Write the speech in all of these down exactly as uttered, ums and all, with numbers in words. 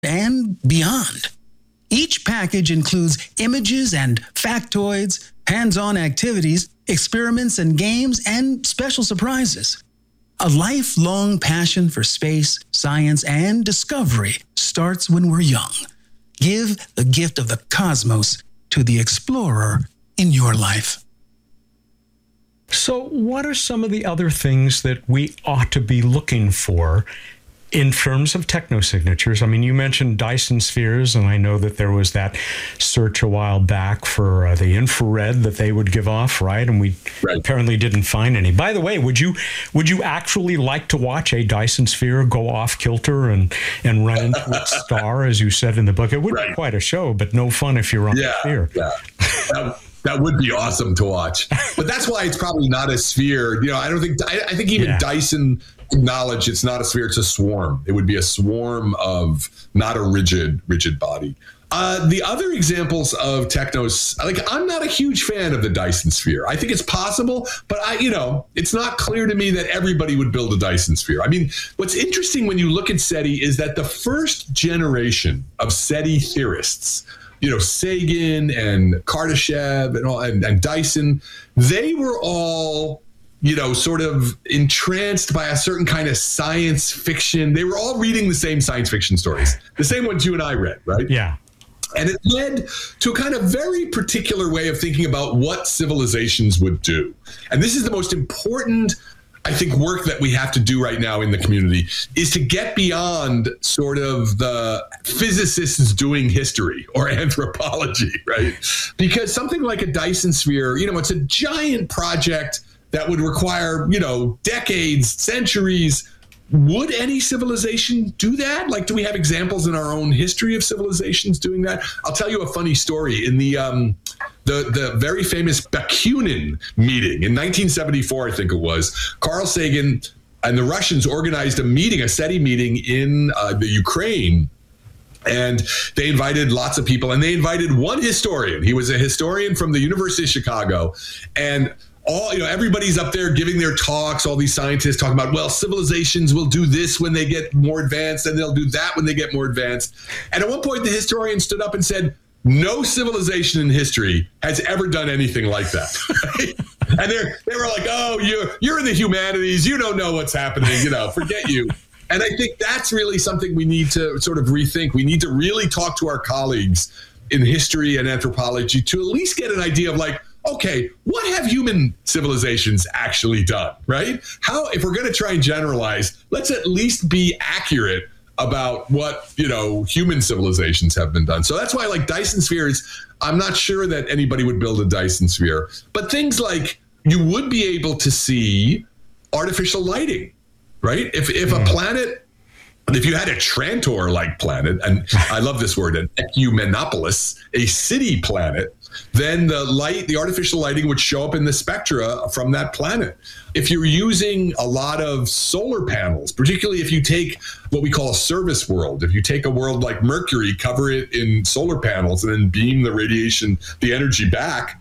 and beyond. Each package includes images and factoids, hands-on activities, experiments and games, and special surprises. A lifelong passion for space, science, and discovery starts when we're young. Give the gift of the cosmos to the explorer in your life. So what are some of the other things that we ought to be looking for in terms of technosignatures? I mean, you mentioned Dyson spheres, and I know that there was that search a while back for uh, the infrared that they would give off, right? And we right. apparently didn't find any. By the way, would you would you actually like to watch a Dyson sphere go off kilter and, and run into its star, as you said in the book? It would right. be quite a show, but no fun if you're on yeah, the sphere. Yeah. That, that would be awesome to watch. But that's why it's probably not a sphere. You know, I don't think, I, I think even yeah. Dyson acknowledge it's not a sphere, it's a swarm. It would be a swarm of not a rigid, rigid body. Uh, the other examples of technos, like I'm not a huge fan of the Dyson sphere. I think it's possible, but I, you know, it's not clear to me that everybody would build a Dyson sphere. I mean, what's interesting when you look at SETI is that the first generation of SETI theorists, you know, Sagan and Kardashev and all, and, and Dyson, they were all, you know, sort of entranced by a certain kind of science fiction. They were all reading the same science fiction stories, the same ones you and I read, right? Yeah. And it led to a kind of very particular way of thinking about what civilizations would do. And this is the most important, I think, work that we have to do right now in the community, is to get beyond sort of the physicists doing history or anthropology, right? Because something like a Dyson sphere, you know, it's a giant project that would require, you know, decades, centuries. Would any civilization do that? Like, do we have examples in our own history of civilizations doing that? I'll tell you a funny story. In the um, the the very famous Bakunin meeting in nineteen seventy-four, I think it was, Carl Sagan and the Russians organized a meeting, a SETI meeting in uh, the Ukraine. And they invited lots of people, and they invited one historian. He was a historian from the University of Chicago. And all, you know, everybody's up there giving their talks, all these scientists talking about, well, civilizations will do this when they get more advanced, and they'll do that when they get more advanced. And at one point, the historian stood up and said, no civilization in history has ever done anything like that. And they they were like, oh, you're, you're in the humanities. You don't know what's happening. You know, forget you. And I think that's really something we need to sort of rethink. We need to really talk to our colleagues in history and anthropology to at least get an idea of, like, okay, what have human civilizations actually done, right? How, if we're going to try and generalize, let's at least be accurate about what, you know, human civilizations have been done. So that's why, like, Dyson spheres, I'm not sure that anybody would build a Dyson sphere. But things like, you would be able to see artificial lighting, right? If if a planet, if you had a Trantor-like planet, and I love this word, an ecumenopolis, a city planet, then the light, the artificial lighting would show up in the spectra from that planet. If you're using a lot of solar panels, particularly if you take what we call a service world, if you take a world like Mercury, cover it in solar panels, and then beam the radiation, the energy back,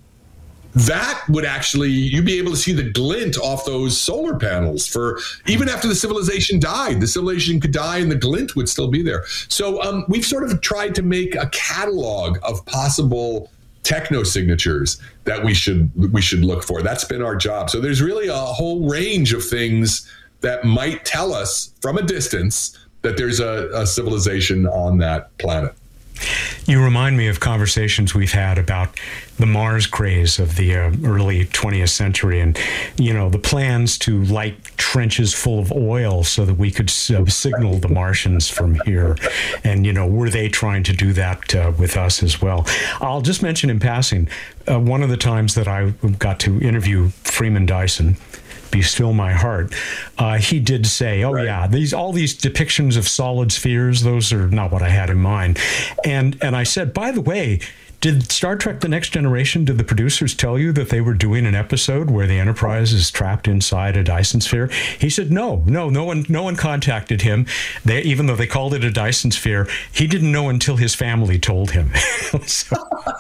that would actually, you'd be able to see the glint off those solar panels for even after the civilization died. The civilization could die and the glint would still be there. So um, we've sort of tried to make a catalog of possible technosignatures that we should we should look for. That's been our job. So there's really a whole range of things that might tell us from a distance that there's a, a civilization on that planet. You remind me of conversations we've had about the Mars craze of the uh, early twentieth century, and, you know, the plans to light trenches full of oil so that we could uh, signal the Martians from here. And, you know, were they trying to do that uh, with us as well? I'll just mention in passing, uh, one of the times that I got to interview Freeman Dyson, Be Still My Heart, uh, he did say, oh, right. yeah, these all these depictions of solid spheres, those are not what I had in mind. And and I said, by the way, did Star Trek The Next Generation, did the producers tell you that they were doing an episode where the Enterprise is trapped inside a Dyson sphere? He said, no, no, no one no one contacted him. They, even though they called it a Dyson sphere, he didn't know until his family told him. So,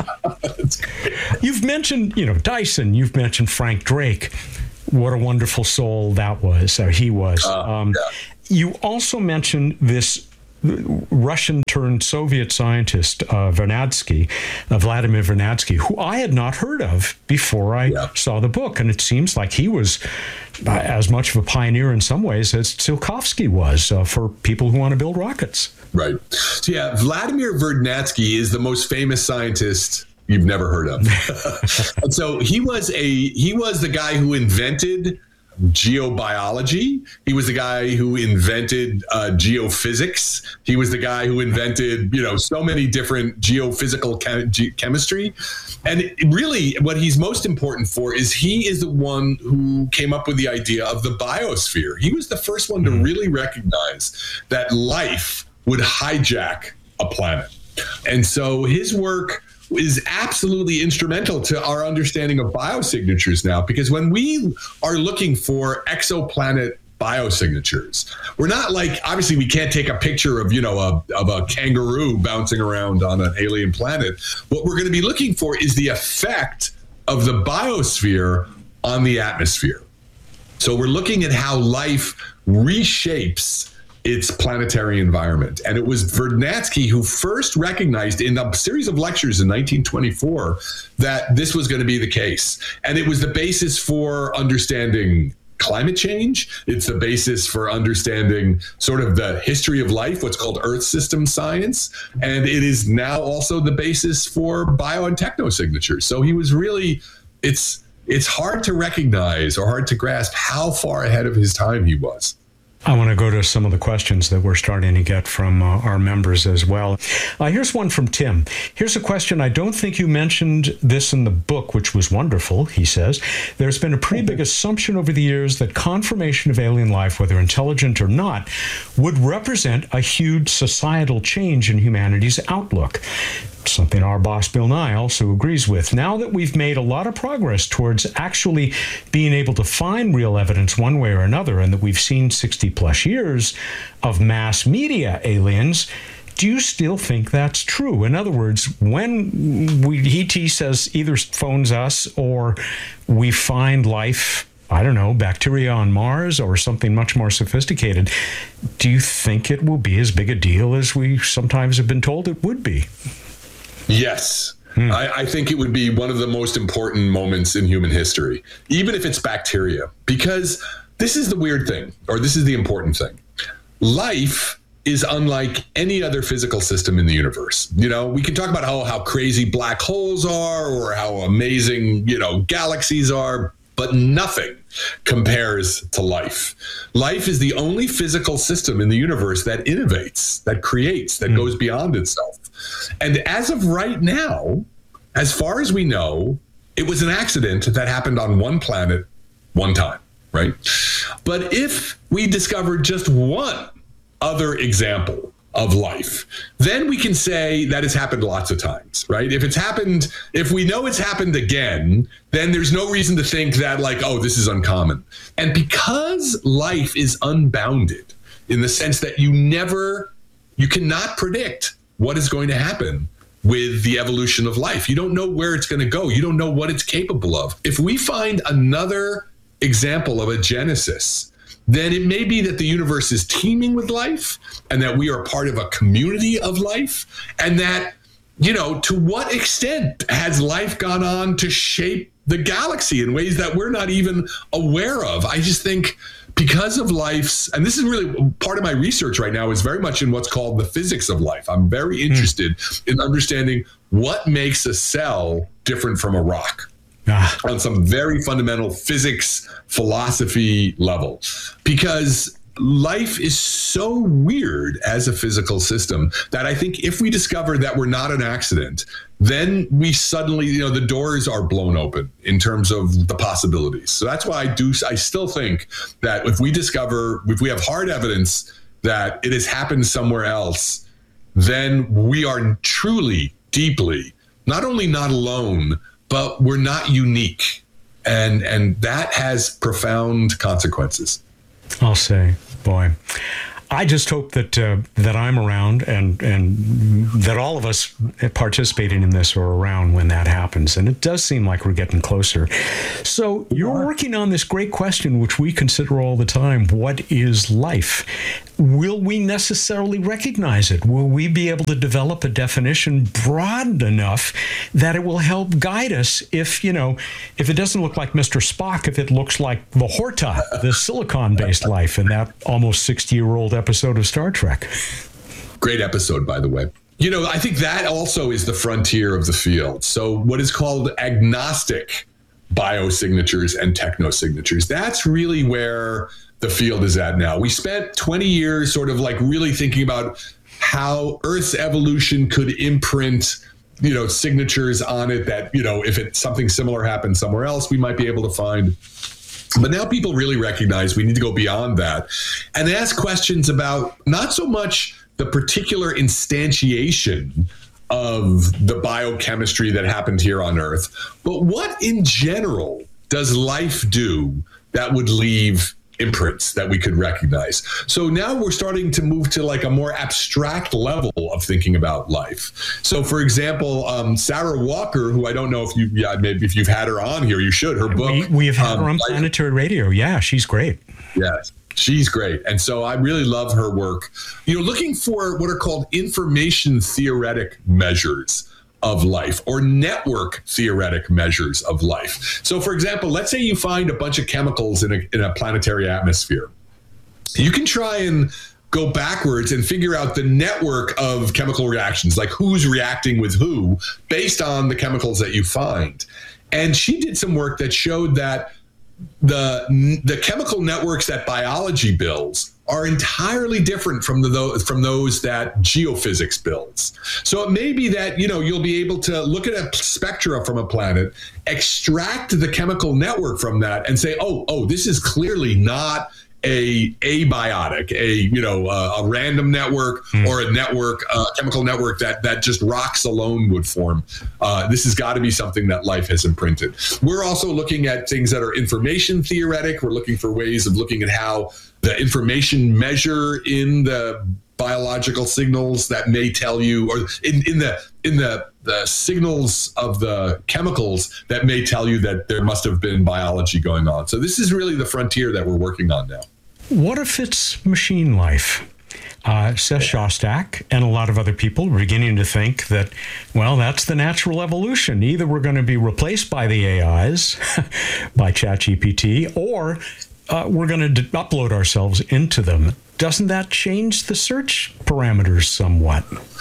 you've mentioned, you know, Dyson, you've mentioned Frank Drake. What a wonderful soul that was, or he was. Uh, um, yeah. You also mentioned this Russian turned Soviet scientist uh, Vernadsky, uh, Vladimir Vernadsky, who I had not heard of before I yeah. saw the book. And it seems like he was uh, as much of a pioneer in some ways as Tsiolkovsky was uh, for people who want to build rockets. Right. So yeah, Vladimir Vernadsky is the most famous scientist you've never heard of. And so he was a he was the guy who invented geobiology. He was the guy who invented uh, geophysics. He was the guy who invented, you know, so many different geophysical chem- ge- chemistry. And it, really, what he's most important for is he is the one who came up with the idea of the biosphere. He was the first one to really recognize that life would hijack a planet. And so his work is absolutely instrumental to our understanding of biosignatures now, because when we are looking for exoplanet biosignatures, we're not like, obviously we can't take a picture of, you know, a, of a kangaroo bouncing around on an alien planet. What we're going to be looking for is the effect of the biosphere on the atmosphere. So we're looking at how life reshapes its planetary environment. And it was Vernadsky who first recognized in a series of lectures in nineteen twenty-four that this was going to be the case. And it was the basis for understanding climate change. It's the basis for understanding sort of the history of life, what's called Earth system science. And it is now also the basis for bio and technosignatures. So he was really, it's it's hard to recognize or hard to grasp how far ahead of his time he was. I want to go to some of the questions that we're starting to get from uh, our members as well. Uh, here's one from Tim. Here's a question. I don't think you mentioned this in the book, which was wonderful, he says. There's been a pretty big assumption over the years that confirmation of alien life, whether intelligent or not, would represent a huge societal change in humanity's outlook. Something our boss Bill Nye also agrees with. Now that we've made a lot of progress towards actually being able to find real evidence one way or another, and that we've seen sixty plus years of mass media aliens, do you still think that's true? In other words, when we, E T says either phones us or we find life, I don't know, bacteria on Mars or something much more sophisticated, do you think it will be as big a deal as we sometimes have been told it would be? Yes. Hmm. I, I think it would be one of the most important moments in human history, even if it's bacteria, because this is the weird thing, or this is the important thing. Life is unlike any other physical system in the universe. You know, we can talk about how, how crazy black holes are or how amazing, you know, galaxies are, but nothing compares to life. Life is the only physical system in the universe that innovates, that creates, that mm. goes beyond itself. And as of right now, as far as we know, it was an accident that happened on one planet, one time, right? But if we discovered just one other example of life, then we can say that has happened lots of times, right? If it's happened, if we know it's happened again, then there's no reason to think that like, oh, this is uncommon. And because life is unbounded in the sense that you never, you cannot predict what is going to happen with the evolution of life. You don't know where it's going to go. You don't know what it's capable of. If we find another example of a genesis, then it may be that the universe is teeming with life and that we are part of a community of life, and that, you know, to what extent has life gone on to shape the galaxy in ways that we're not even aware of? I just think because of life's, and this is really part of my research right now, is very much in what's called the physics of life. I'm very interested mm. in understanding what makes a cell different from a rock. Ah. On some very fundamental physics, philosophy level, because life is so weird as a physical system that I think if we discover that we're not an accident, then we suddenly, you know, the doors are blown open in terms of the possibilities. So that's why I do, I still think that if we discover, if we have hard evidence that it has happened somewhere else, then we are truly, deeply, not only not alone, but we're not unique. And and that has profound consequences. I'll say, boy, I just hope that uh, that I'm around and and that all of us participating in this are around when that happens. And it does seem like we're getting closer. So you're working on this great question, which we consider all the time: what is life? will we necessarily recognize it? Will we be able to develop a definition broad enough that it will help guide us if, you know, if it doesn't look like Mister Spock, if it looks like the Horta, the silicon-based life in that almost sixty-year-old episode of Star Trek? Great episode, by the way. You know, I think that also is the frontier of the field. So what is called agnostic biosignatures and technosignatures, that's really where the field is at now. We spent twenty years sort of like really thinking about how Earth's evolution could imprint, you know, signatures on it that, you know, if it something similar happened somewhere else, we might be able to find. But now people really recognize we need to go beyond that and ask questions about not so much the particular instantiation of the biochemistry that happened here on Earth, but what in general does life do that would leave imprints that we could recognize? So now we're starting to move to like a more abstract level of thinking about life. So for example, um, Sarah Walker, who I don't know if you, yeah, maybe if you've had her on here, you should. Her book. We, we have had um, her on Planetary Radio. Yeah, she's great. Yes. She's great. And so I really love her work, you know, looking for what are called information theoretic measures of life or network theoretic measures of life. So, for example, let's say you find a bunch of chemicals in a, in a planetary atmosphere. You can try and go backwards and figure out the network of chemical reactions, like who's reacting with who based on the chemicals that you find. And she did some work that showed that the the chemical networks that biology builds are entirely different from the those, from those that geophysics builds. So it may be that, you know, you'll be able to look at a spectra from a planet, extract the chemical network from that and say, oh, oh, this is clearly not a abiotic, a, you know, uh, a random network mm. or a network, a uh, chemical network that that just rocks alone would form. Uh, this has got to be something that life has imprinted. We're also looking at things that are information theoretic. We're looking for ways of looking at how the information measure in the biological signals that may tell you, or in, in the in the the signals of the chemicals that may tell you that there must have been biology going on. So this is really the frontier that we're working on now. What if it's machine life? Uh, Seth Shostak and a lot of other people are beginning to think that, well, that's the natural evolution. Either we're going to be replaced by the A Is, by ChatGPT, or uh, we're going to d- upload ourselves into them. Doesn't that change the search parameters somewhat?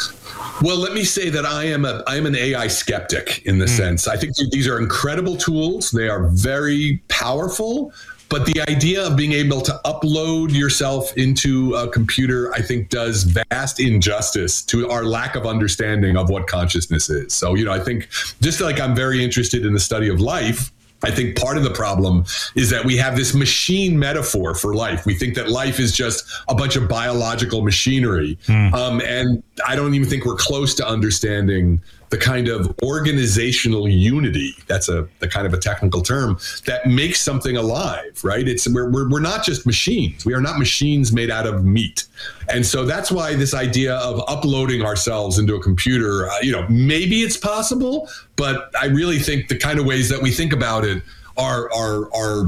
Well, let me say that I am a I am an A I skeptic in the mm. sense. I think these are incredible tools. They are very powerful. But the idea of being able to upload yourself into a computer, I think, does vast injustice to our lack of understanding of what consciousness is. So, you know, I think just like I'm very interested in the study of life, I think part of the problem is that we have this machine metaphor for life. We think that life is just a bunch of biological machinery. Mm. Um, and I don't even think we're close to understanding the kind of organizational unity, that's a the kind of a technical term, that makes something alive, right? It's we're, we're, we're not just machines. We are not machines made out of meat. And so that's why this idea of uploading ourselves into a computer, uh, you know, maybe it's possible, but I really think the kind of ways that we think about it are are are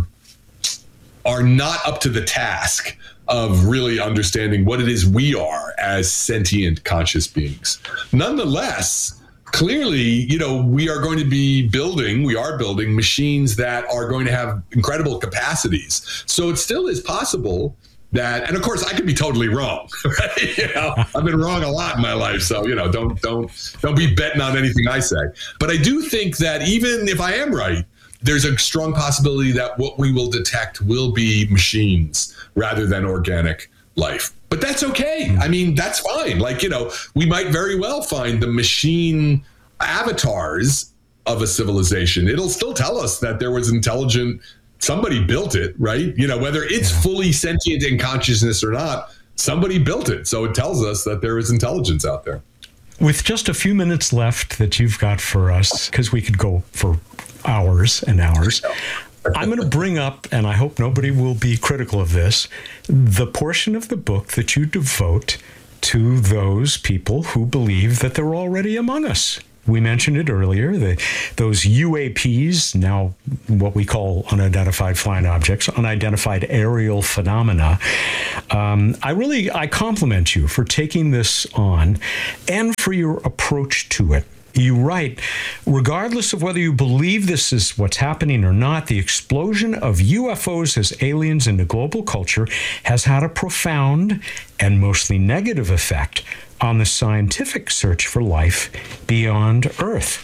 are not up to the task of really understanding what it is we are as sentient conscious beings. Nonetheless, clearly, you know, we are going to be building, we are building machines that are going to have incredible capacities. So it still is possible that, and of course I could be totally wrong, right? You know, I've been wrong a lot in my life. So, you know, don't, don't, don't be betting on anything I say. But I do think that even if I am right, there's a strong possibility that what we will detect will be machines rather than organic life. But that's okay. I mean, that's fine. Like, you know, we might very well find the machine avatars of a civilization. It'll still tell us that there was intelligent, somebody built it, right? You know, whether it's yeah. fully sentient in consciousness or not, somebody built it. So it tells us that there is intelligence out there. With just a few minutes left that you've got for us, because we could go for hours and hours, I'm going to bring up, and I hope nobody will be critical of this, the portion of the book that you devote to those people who believe that they're already among us. we mentioned it earlier, the, those U A Ps, now what we call unidentified flying objects, unidentified aerial phenomena. Um, I really, I compliment you for taking this on and for your approach to it. You write, regardless of whether you believe this is what's happening or not, the explosion of U F Os as aliens into global culture has had a profound and mostly negative effect on the scientific search for life beyond Earth.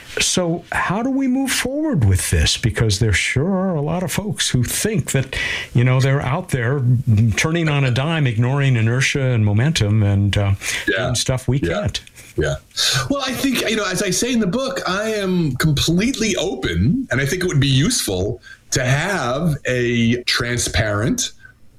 So how do we move forward with this? Because there sure are a lot of folks who think that, you know, they're out there turning on a dime, ignoring inertia and momentum and uh, yeah. doing stuff we yeah. can't. Yeah. Well, I think, you know, as I say in the book, I am completely open, and I think it would be useful to have a transparent,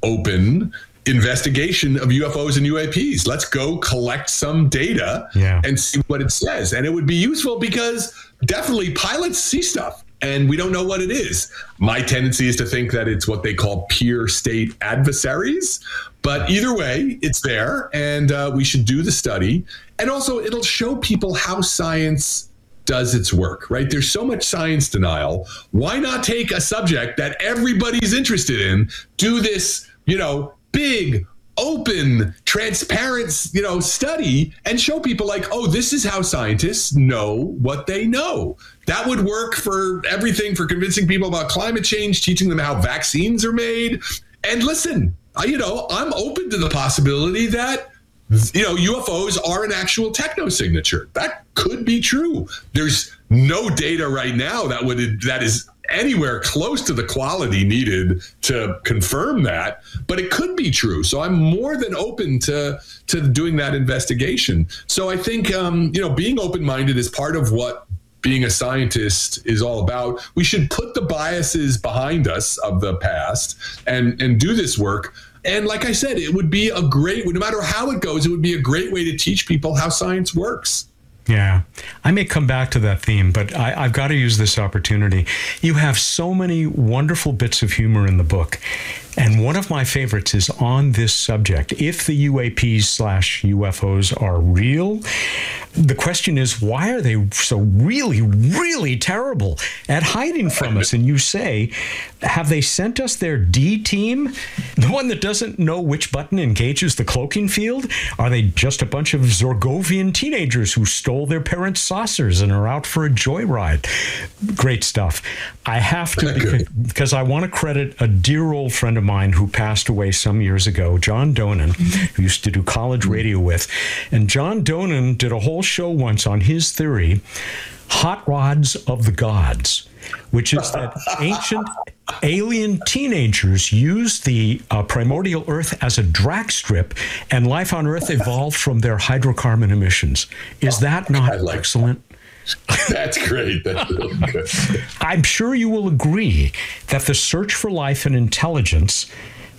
open investigation of U F Os and U A Ps. Let's go collect some data yeah. and see what it says. And it would be useful because definitely pilots see stuff and we don't know what it is. My tendency is to think that it's what they call peer state adversaries. But either way, it's there, and uh, we should do the study. And also, it'll show people how science does its work, right? There's so much science denial. Why not take a subject that everybody's interested in, do this, you know, big, open, transparent, you know, study and show people like, oh, this is how scientists know what they know. That would work for everything, for convincing people about climate change, teaching them how vaccines are made. And listen, I, you know, I'm open to the possibility that, you know, U F Os are an actual technosignature. That could be true. There's no data right now that would that is anywhere close to the quality needed to confirm that, but it could be true. So I'm more than open to to doing that investigation. So I think, um, you know, being open-minded is part of what being a scientist is all about. We should put the biases behind us of the past and, and do this work. And like I said, it would be a great, no matter how it goes, it would be a great way to teach people how science works. Yeah, I may come back to that theme, but I, I've got to use this opportunity. You have so many wonderful bits of humor in the book. And one of my favorites is on this subject. If the U A Ps slash U F Os are real, the question is, why are they so really, really terrible at hiding from us? And you say, have they sent us their D team? The one that doesn't know which button engages the cloaking field? Are they just a bunch of Zorgovian teenagers who stole their parents' saucers and are out for a joyride? Great stuff. I have to, because, because I want to credit a dear old friend of mine who passed away some years ago, John Donan, who used to do college radio with. And John Donan did a whole show once on his theory, Hot Rods of the Gods, which is that ancient alien teenagers used the uh, primordial Earth as a drag strip, and life on Earth evolved from their hydrocarbon emissions. Is that not like excellent? That. That's great. That's really good. I'm sure you will agree that the search for life and intelligence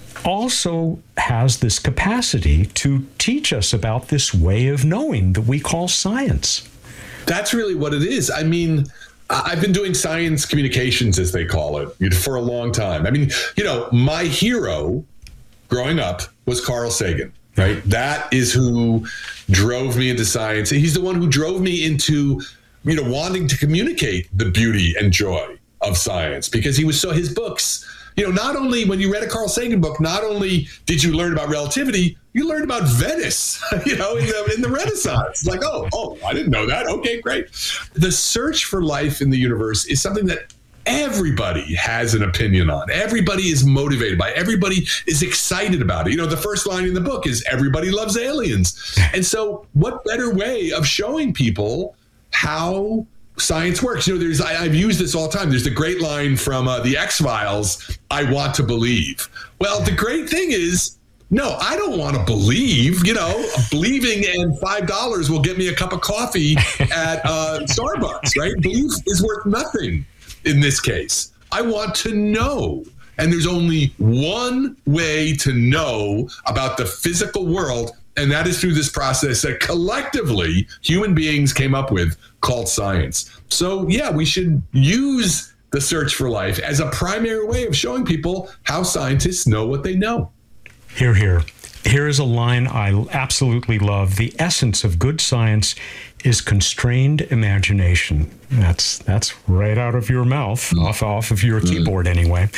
also has this capacity to teach us about this way of knowing that we call science. That's really what it is. I mean, I've been doing science communications, as they call it, for a long time. I mean, you know, my hero growing up was Carl Sagan, right? That is who drove me into science. He's the one who drove me into, you know, wanting to communicate the beauty and joy of science, because he was so, his books, you know, not only when you read a Carl Sagan book, not only did you learn about relativity, you learned about Venice, you know, in the, in the Renaissance. It's like, oh, oh, I didn't know that. Okay, great. The search for life in the universe is something that everybody has an opinion on. Everybody is motivated by it. Everybody is excited about it. You know, the first line in the book is everybody loves aliens. And so what better way of showing people how science works? You know, there's, I, I've used this all the time. There's the great line from uh, the X-Files, I want to believe. Well, the great thing is, no, I don't want to believe. You know, believing and five dollars will get me a cup of coffee at uh, Starbucks, right? Belief is worth nothing in this case. I want to know. And there's only one way to know about the physical world, and that is through this process that collectively human beings came up with called science. So, yeah, we should use the search for life as a primary way of showing people how scientists know what they know. Hear, hear. Here is a line I absolutely love. The essence of good science is constrained imagination. That's that's right out of your mouth, mm. off, off of your mm. keyboard anyway.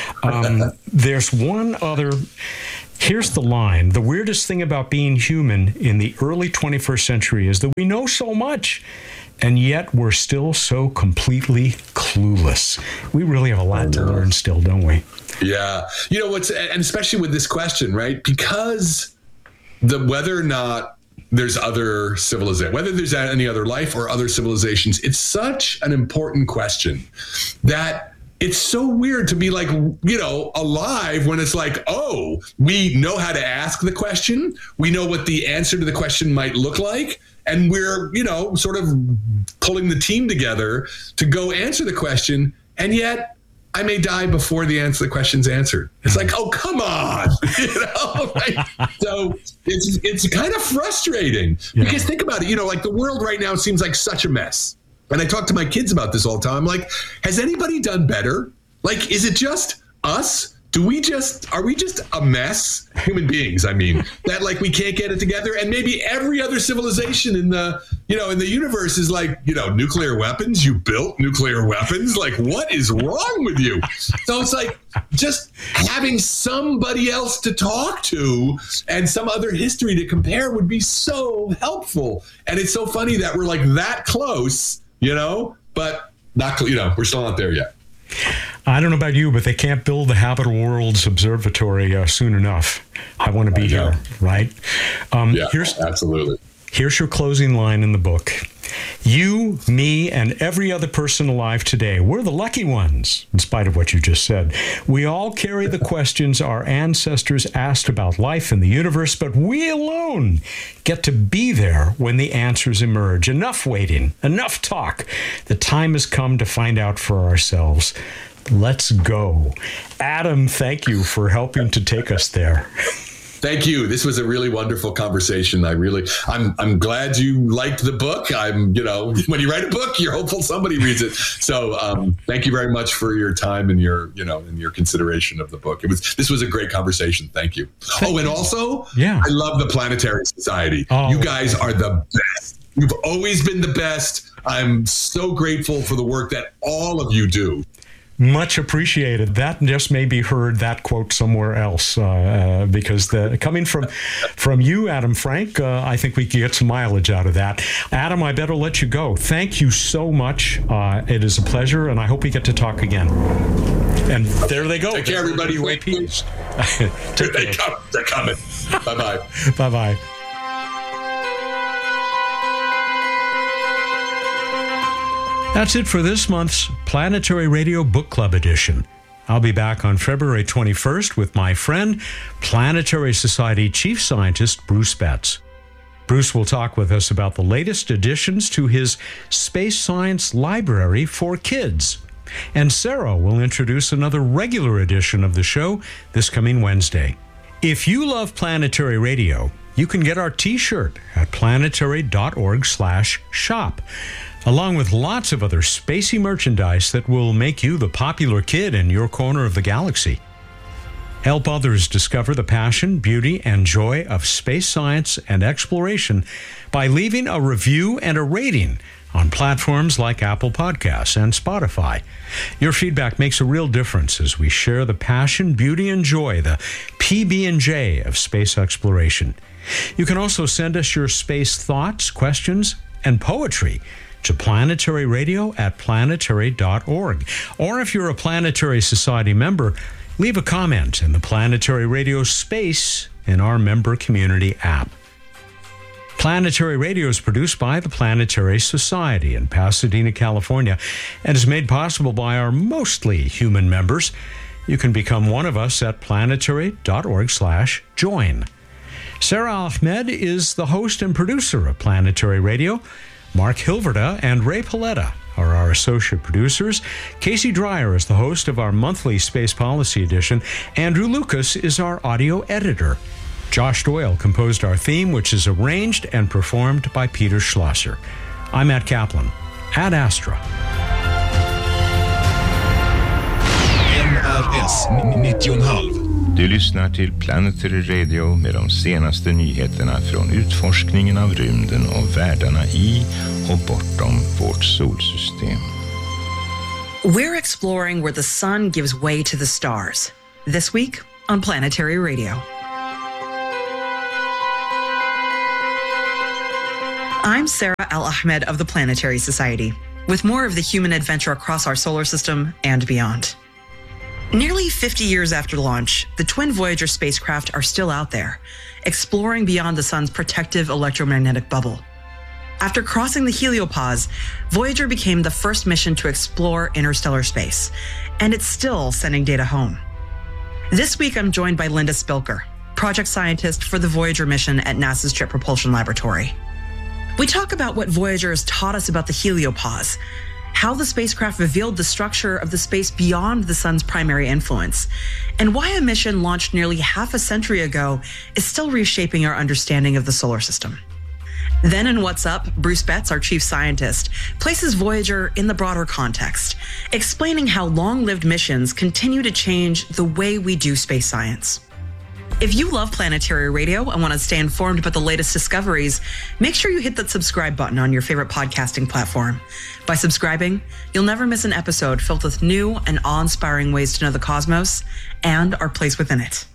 Um, there's one other... Here's the line. The weirdest thing about being human in the early twenty-first century is that we know so much, and yet we're still so completely clueless. We really have a lot to learn still, don't we? Yeah. You know, what's, and especially with this question, right? Because the whether or not there's other civilization, whether there's any other life or other civilizations, it's such an important question that it's so weird to be like, you know, alive when it's like, oh, we know how to ask the question. We know what the answer to the question might look like. And we're, you know, sort of pulling the team together to go answer the question. And yet I may die before the answer, the question's answered. It's like, oh, come on. You know, right? So it's, it's kind of frustrating yeah. because think about it, you know, like the world right now seems like such a mess. And I talk to my kids about this all the time. I'm like, has anybody done better? Like, is it just us? Do we just, are we just a mess? Human beings, I mean, that like we can't get it together. And maybe every other civilization in the, you know, in the universe is like, you know, nuclear weapons. You built nuclear weapons. Like, what is wrong with you? So it's like just having somebody else to talk to and some other history to compare would be so helpful. And it's so funny that we're like that close, you know, but not, you know, we're still not there yet. I don't know about you, but they can't build the Habitable Worlds Observatory uh, soon enough. I want to be here, right? Um, yeah, here's, absolutely. Here's your closing line in the book. You, me, and every other person alive today, we're the lucky ones, in spite of what you just said. We all carry the questions our ancestors asked about life in the universe, but we alone get to be there when the answers emerge. Enough waiting, enough talk. The time has come to find out for ourselves. Let's go. Adam, thank you for helping to take us there. Thank you. This was a really wonderful conversation. I really, I'm, I'm glad you liked the book. I'm, you know, when you write a book, you're hopeful somebody reads it. So, um, thank you very much for your time and your, you know, and your consideration of the book. It was, this was a great conversation. Thank you. Thank oh, and you. also, yeah, I love the Planetary Society. Oh, you guys are the best. You've always been the best. I'm so grateful for the work that all of you do. Much appreciated. That just may be heard, that quote, somewhere else, uh, uh, because the, coming from from you, Adam Frank, uh, I think we can get some mileage out of that. Adam, I better let you go. Thank you so much. Uh, it is a pleasure, and I hope we get to talk again. And there they go. Take care, everybody. Wait, peace. They come. They're coming. Bye-bye. Bye-bye. That's it for this month's Planetary Radio Book Club edition. I'll be back on February twenty-first with my friend, Planetary Society Chief Scientist Bruce Betts. Bruce will talk with us about the latest additions to his Space Science Library for Kids. And Sarah will introduce another regular edition of the show this coming Wednesday. If you love Planetary Radio, you can get our t-shirt at planetary.org slash shop. along with lots of other spacey merchandise that will make you the popular kid in your corner of the galaxy. Help others discover the passion, beauty, and joy of space science and exploration by leaving a review and a rating on platforms like Apple Podcasts and Spotify. Your feedback makes a real difference as we share the passion, beauty, and joy, the P B and J of space exploration. You can also send us your space thoughts, questions, and poetry to planetary radio at planetary dot org. Or if you're a Planetary Society member, leave a comment in the Planetary Radio space in our member community app. Planetary Radio is produced by the Planetary Society in Pasadena, California, and is made possible by our mostly human members. You can become one of us at planetary dot org slash join. Sarah Ahmed is the host and producer of Planetary Radio. Mark Hilverda and Ray Paletta are our associate producers. Casey Dreyer is the host of our monthly Space Policy Edition. Andrew Lucas is our audio editor. Josh Doyle composed our theme, which is arranged and performed by Peter Schlosser. I'm Matt Kaplan. Ad Astra. N R S nittio komma fem Du lyssnar till Planetary Radio med de senaste nyheterna från utforskningen av rymden och världarna i och bortom vårt solsystem. We're exploring where the sun gives way to the stars. This week on Planetary Radio. I'm Sarah Al-Ahmed of the Planetary Society, with more of the human adventure across our solar system and beyond. Nearly fifty years after launch, the twin Voyager spacecraft are still out there, exploring beyond the sun's protective electromagnetic bubble. After crossing the heliopause, Voyager became the first mission to explore interstellar space, and it's still sending data home. This week, I'm joined by Linda Spilker, project scientist for the Voyager mission at NASA's Jet Propulsion Laboratory. We talk about what Voyager has taught us about the heliopause, how the spacecraft revealed the structure of the space beyond the sun's primary influence, and why a mission launched nearly half a century ago is still reshaping our understanding of the solar system. Then in What's Up, Bruce Betts, our chief scientist, places Voyager in the broader context, explaining how long-lived missions continue to change the way we do space science. If you love Planetary Radio and want to stay informed about the latest discoveries, make sure you hit that subscribe button on your favorite podcasting platform. By subscribing, you'll never miss an episode filled with new and awe-inspiring ways to know the cosmos and our place within it.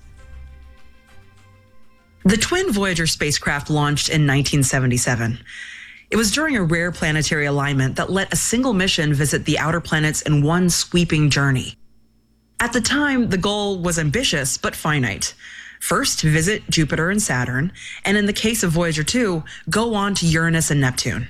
The twin Voyager spacecraft launched in nineteen seventy-seven. It was during a rare planetary alignment that let a single mission visit the outer planets in one sweeping journey. At the time, the goal was ambitious but finite. First, visit Jupiter and Saturn, and in the case of Voyager two, go on to Uranus and Neptune.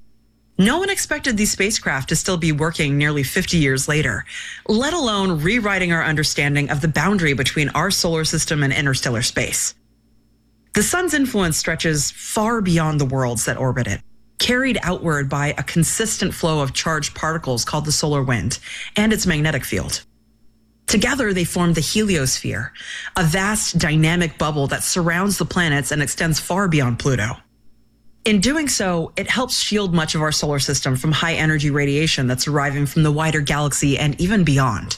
No one expected these spacecraft to still be working nearly fifty years later, let alone rewriting our understanding of the boundary between our solar system and interstellar space. The sun's influence stretches far beyond the worlds that orbit it, carried outward by a consistent flow of charged particles called the solar wind and its magnetic field. Together, they form the heliosphere, a vast dynamic bubble that surrounds the planets and extends far beyond Pluto. In doing so, it helps shield much of our solar system from high-energy radiation that's arriving from the wider galaxy and even beyond.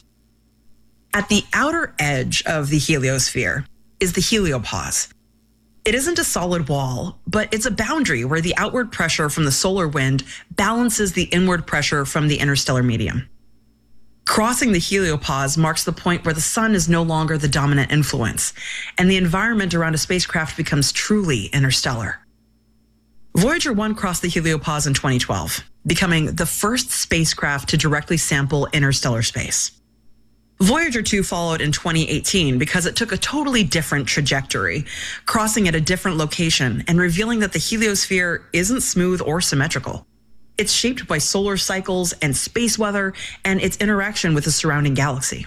At the outer edge of the heliosphere is the heliopause. It isn't a solid wall, but it's a boundary where the outward pressure from the solar wind balances the inward pressure from the interstellar medium. Crossing the heliopause marks the point where the sun is no longer the dominant influence, and the environment around a spacecraft becomes truly interstellar. Voyager one crossed the heliopause in twenty twelve, becoming the first spacecraft to directly sample interstellar space. Voyager two followed in twenty eighteen because it took a totally different trajectory, crossing at a different location and revealing that the heliosphere isn't smooth or symmetrical. It's shaped by solar cycles and space weather and its interaction with the surrounding galaxy.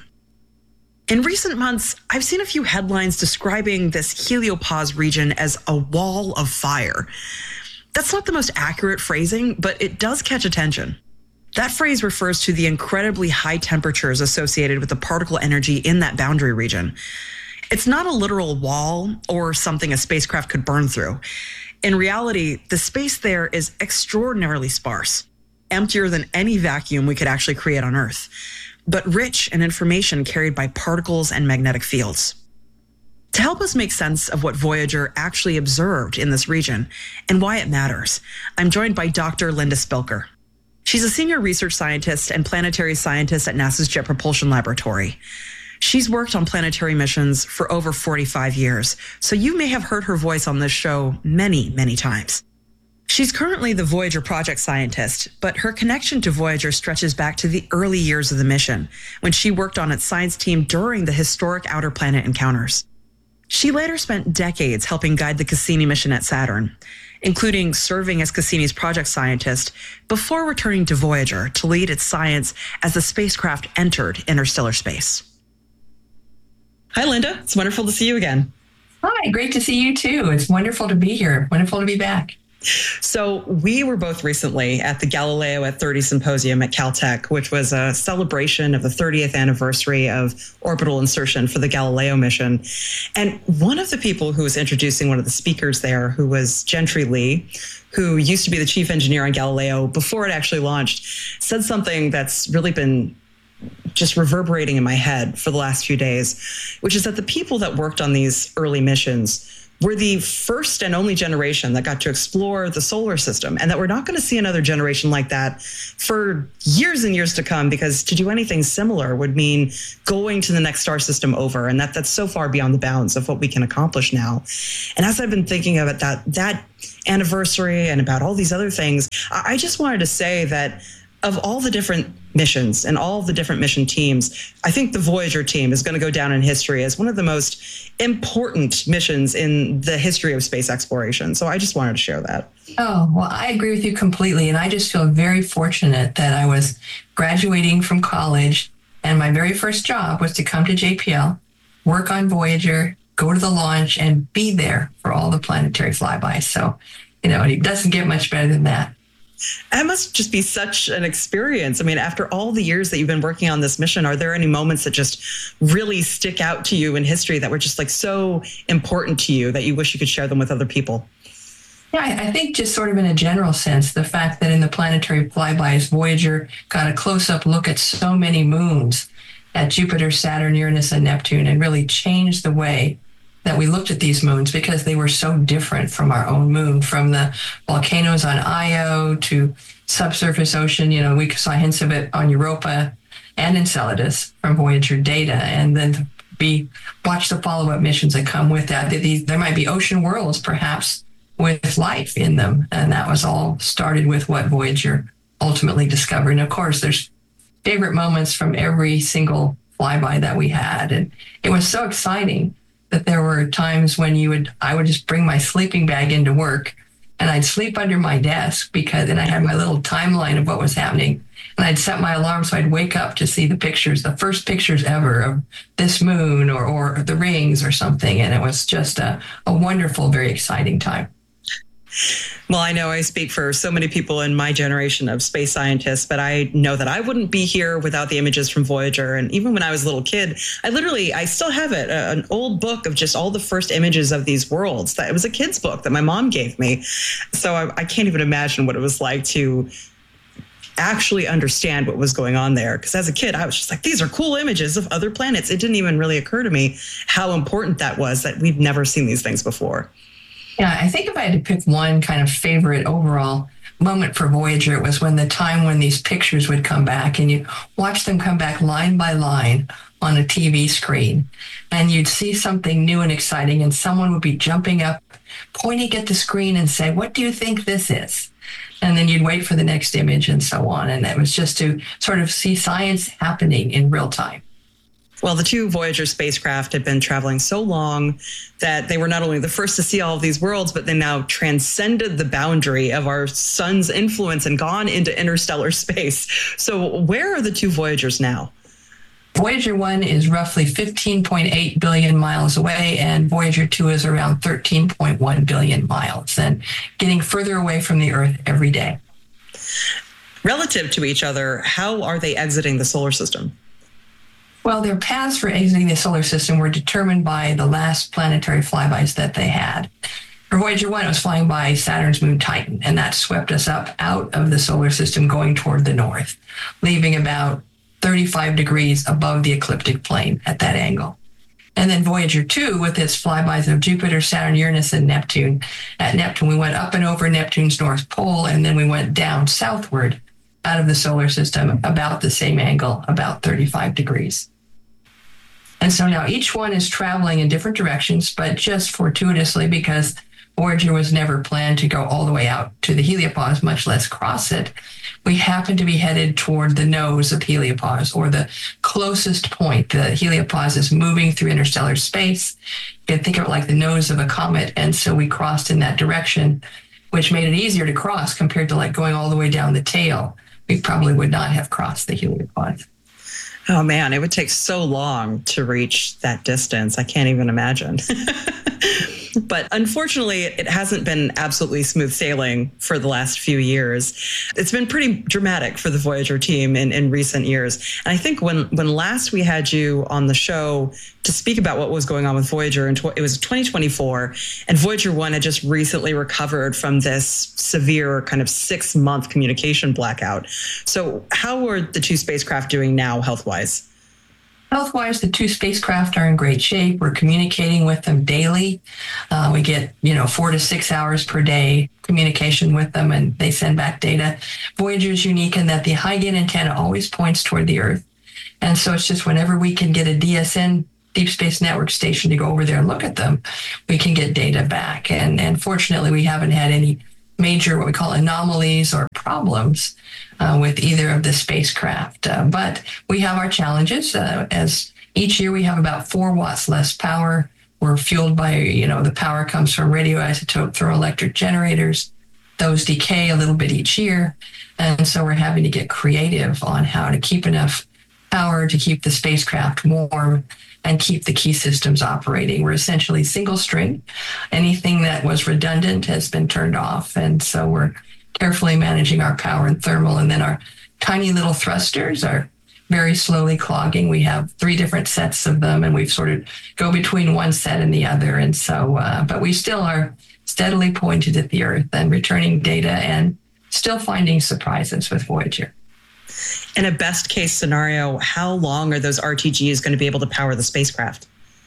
In recent months, I've seen a few headlines describing this heliopause region as a wall of fire. That's not the most accurate phrasing, but it does catch attention. That phrase refers to the incredibly high temperatures associated with the particle energy in that boundary region. It's not a literal wall or something a spacecraft could burn through. In reality, the space there is extraordinarily sparse, emptier than any vacuum we could actually create on Earth, but rich in information carried by particles and magnetic fields. To help us make sense of what Voyager actually observed in this region and why it matters, I'm joined by Doctor Linda Spilker. She's a senior research scientist and planetary scientist at NASA's Jet Propulsion Laboratory. She's worked on planetary missions for over forty-five years, so you may have heard her voice on this show many, many times. She's currently the Voyager project scientist, but her connection to Voyager stretches back to the early years of the mission, when she worked on its science team during the historic outer planet encounters. She later spent decades helping guide the Cassini mission at Saturn, including serving as Cassini's project scientist before returning to Voyager to lead its science as the spacecraft entered interstellar space. Hi, Linda. It's wonderful to see you again. Hi, great to see you too. It's wonderful to be here. Wonderful to be back. So we were both recently at the Galileo at thirty Symposium at Caltech, which was a celebration of the thirtieth anniversary of orbital insertion for the Galileo mission. And one of the people who was introducing one of the speakers there, who was Gentry Lee, who used to be the chief engineer on Galileo before it actually launched, said something that's really been just reverberating in my head for the last few days, which is that the people that worked on these early missions were the first and only generation that got to explore the solar system, and that we're not going to see another generation like that for years and years to come, because to do anything similar would mean going to the next star system over, and that that's so far beyond the bounds of what we can accomplish now. And as I've been thinking about that that anniversary and about all these other things, I just wanted to say that of all the different missions and all the different mission teams, I think the Voyager team is going to go down in history as one of the most important missions in the history of space exploration. So I just wanted to share that. Oh, well, I agree with you completely. And I just feel very fortunate that I was graduating from college, and my very first job was to come to J P L, work on Voyager, go to the launch, and be there for all the planetary flybys. So, you know, it doesn't get much better than that. That must just be such an experience. I mean, after all the years that you've been working on this mission, are there any moments that just really stick out to you in history that were just like so important to you that you wish you could share them with other people? Yeah, I think just sort of in a general sense, the fact that in the planetary flybys, Voyager got a close-up look at so many moons at Jupiter, Saturn, Uranus, and Neptune, and really changed the way that we looked at these moons, because they were so different from our own moon, from the volcanoes on Io to subsurface ocean. You know, we saw hints of it on Europa and Enceladus from Voyager data. And then we watch the follow-up missions that come with that. These, there might be ocean worlds, perhaps, with life in them. And that was all started with what Voyager ultimately discovered. And of course, there's favorite moments from every single flyby that we had. And it was so exciting that there were times when you would, I would just bring my sleeping bag into work, and I'd sleep under my desk because, and I had my little timeline of what was happening. And I'd set my alarm so I'd wake up to see the pictures, the first pictures ever of this moon or, or the rings or something. And it was just a, a wonderful, very exciting time. Well, I know I speak for so many people in my generation of space scientists, but I know that I wouldn't be here without the images from Voyager. And even when I was a little kid, I literally, I still have it, an old book of just all the first images of these worlds. That it was a kid's book that my mom gave me. So I, I can't even imagine what it was like to actually understand what was going on there. Because as a kid, I was just like, these are cool images of other planets. It didn't even really occur to me how important that was, that we've never seen these things before. Yeah, I think if I had to pick one kind of favorite overall moment for Voyager, it was when the time when these pictures would come back, and you watch them come back line by line on a T V screen, and you'd see something new and exciting, and someone would be jumping up, pointing at the screen and say, "What do you think this is?" And then you'd wait for the next image and so on. And it was just to sort of see science happening in real time. Well, the two Voyager spacecraft had been traveling so long that they were not only the first to see all of these worlds, but they now transcended the boundary of our sun's influence and gone into interstellar space. So where are the two Voyagers now? Voyager one is roughly fifteen point eight billion miles away, and Voyager two is around thirteen point one billion miles, and getting further away from the Earth every day. Relative to each other, how are they exiting the solar system? Well, their paths for exiting the solar system were determined by the last planetary flybys that they had. For Voyager one, it was flying by Saturn's moon Titan, and that swept us up out of the solar system going toward the north, leaving about thirty-five degrees above the ecliptic plane at that angle. And then Voyager two, with its flybys of Jupiter, Saturn, Uranus, and Neptune. At Neptune, we went up and over Neptune's north pole, and then we went down southward out of the solar system about the same angle, about thirty-five degrees. And so now each one is traveling in different directions, but just fortuitously, because Voyager was never planned to go all the way out to the heliopause, much less cross it, we happen to be headed toward the nose of heliopause, or the closest point. The heliopause is moving through interstellar space. You can think of it like the nose of a comet. And so we crossed in that direction, which made it easier to cross compared to like going all the way down the tail. We probably would not have crossed the heliopause. Oh man, it would take so long to reach that distance. I can't even imagine. But unfortunately, it hasn't been absolutely smooth sailing for the last few years. It's been pretty dramatic for the Voyager team in, in recent years. And I think when, when last we had you on the show to speak about what was going on with Voyager, and it was twenty twenty-four, and Voyager one had just recently recovered from this severe kind of six-month communication blackout. So how are the two spacecraft doing now health-wise? Health-wise, the two spacecraft are in great shape. We're communicating with them daily. Uh, we get, you know, four to six hours per day communication with them, and they send back data. Voyager is unique in that the high-gain antenna always points toward the Earth. And so it's just whenever we can get a D S N, Deep Space Network station, to go over there and look at them, we can get data back. And, and fortunately, we haven't had any major, what we call anomalies or problems uh, with either of the spacecraft. Uh, but we have our challenges. Uh, as each year we have about four watts less power. We're fueled by, you know, the power comes from radioisotope thermoelectric generators. Those decay a little bit each year. And so we're having to get creative on how to keep enough power to keep the spacecraft warm and keep the key systems operating. We're essentially single string. Anything that was redundant has been turned off. And so we're carefully managing our power and thermal. And then our tiny little thrusters are very slowly clogging. We have three different sets of them, and we've sort of go between one set and the other. And so, uh, but we still are steadily pointed at the Earth and returning data and still finding surprises with Voyager. In a best case scenario, how long are those R T Gs going to be able to power the spacecraft?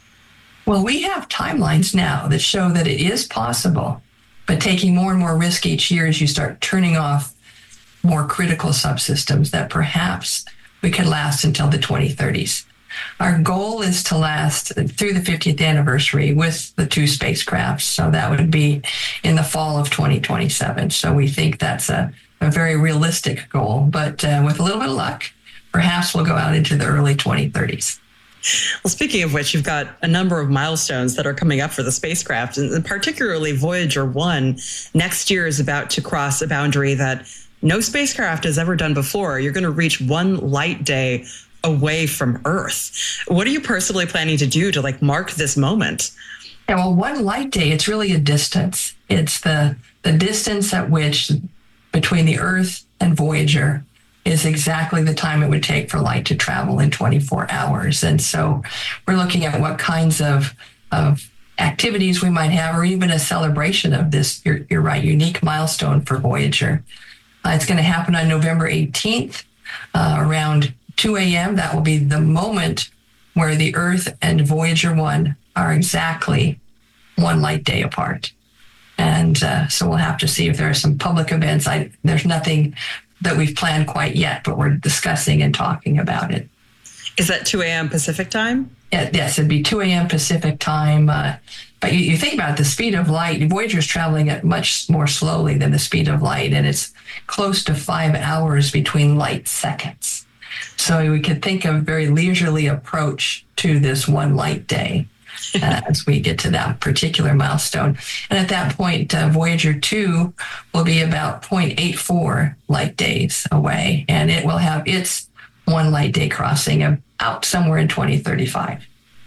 Well, we have timelines now that show that it is possible, but taking more and more risk each year as you start turning off more critical subsystems that perhaps we could last until the twenty thirties. Our goal is to last through the fiftieth anniversary with the two spacecrafts. So that would be in the fall of twenty twenty-seven. So we think that's a a very realistic goal, but uh, with a little bit of luck, perhaps we'll go out into the early twenty thirties. Well, speaking of which, you've got a number of milestones that are coming up for the spacecraft, and particularly Voyager one next year is about to cross a boundary that no spacecraft has ever done before. You're going to reach one light day away from Earth. What are you personally planning to do to like mark this moment? Yeah, well, one light day, it's really a distance. It's the the distance at which between the Earth and Voyager is exactly the time it would take for light to travel in twenty-four hours. And so we're looking at what kinds of, of activities we might have, or even a celebration of this, you're, you're right, unique milestone for Voyager. Uh, it's going to happen on November eighteenth uh, around two a.m. That will be the moment where the Earth and Voyager one are exactly one light day apart. And uh, so we'll have to see if there are some public events. I, there's nothing that we've planned quite yet, but we're discussing and talking about it. Is that two a.m. Pacific time? Yeah, yes, it'd be two a.m. Pacific time. Uh, but you, you think about it, the speed of light, Voyager is traveling at much more slowly than the speed of light, and it's close to five hours between light seconds. So we could think of a very leisurely approach to this one light day. Uh, as we get to that particular milestone. And at that point, uh, Voyager two will be about zero point eight four light days away, and it will have its one light day crossing out somewhere in twenty thirty-five.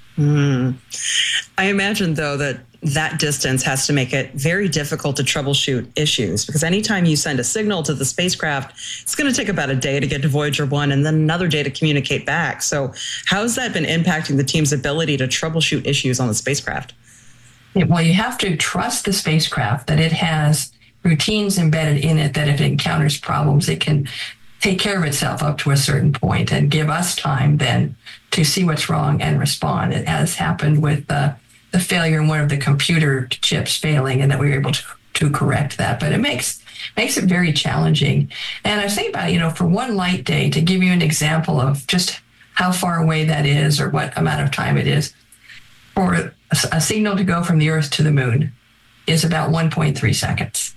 Mm. I imagine, though, that that distance has to make it very difficult to troubleshoot issues, because anytime you send a signal to the spacecraft, it's going to take about a day to get to Voyager one and then another day to communicate back. So how has that been impacting the team's ability to troubleshoot issues on the spacecraft? Well, you have to trust the spacecraft that it has routines embedded in it, that if it encounters problems, it can take care of itself up to a certain point and give us time then to see what's wrong and respond. It has happened with uh, the failure in one of the computer chips failing, and that we were able to, to correct that. But it makes makes it very challenging. And I was thinking about, you know, for one light day, to give you an example of just how far away that is or what amount of time it is, for a, a signal to go from the Earth to the moon is about one point three seconds.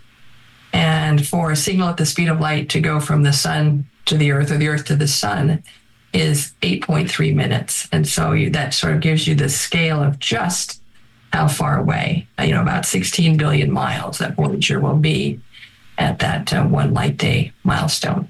And for a signal at the speed of light to go from the sun to the Earth or the Earth to the sun is eight point three minutes. And so you, that sort of gives you the scale of just how far away, you know, about sixteen billion miles that Voyager will be at that uh, one light day milestone.